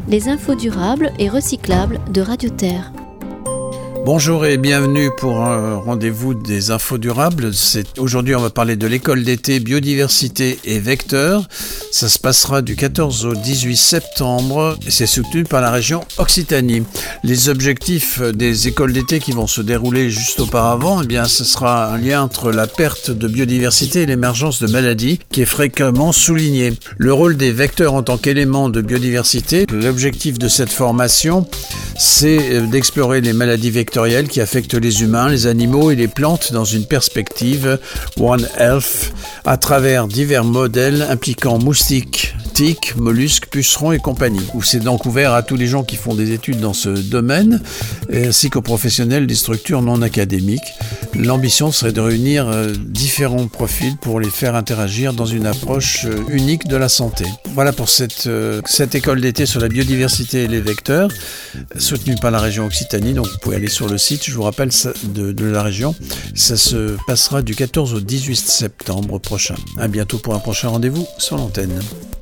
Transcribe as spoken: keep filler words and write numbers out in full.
les infos durables et recyclables de Radio Terre. Bonjour et bienvenue pour un rendez-vous des infos durables. C'est, aujourd'hui, on va parler de l'école d'été biodiversité et vecteurs. Ça se passera du quatorze au dix-huit septembre et c'est soutenu par la région Occitanie. Les objectifs des écoles d'été qui vont se dérouler juste auparavant, eh bien, ce sera un lien entre la perte de biodiversité et l'émergence de maladies qui est fréquemment souligné. Le rôle des vecteurs en tant qu'élément de biodiversité, l'objectif de cette formation, c'est d'explorer les maladies vectorielles qui affectent les humains, les animaux et les plantes dans une perspective One Health à travers divers modèles impliquant moustiques, tiques, mollusques, pucerons et compagnie. C'est donc ouvert à tous les gens qui font des études dans ce domaine ainsi qu'aux professionnels des structures non académiques. L'ambition serait de réunir euh, différents profils pour les faire interagir dans une approche euh, unique de la santé. Voilà pour cette, euh, cette école d'été sur la biodiversité et les vecteurs, soutenue par la région Occitanie. Donc vous pouvez aller sur le site, je vous rappelle, ça, de, de la région. Ça se passera du quatorze au dix-huit septembre prochain. À bientôt pour un prochain rendez-vous sur l'antenne.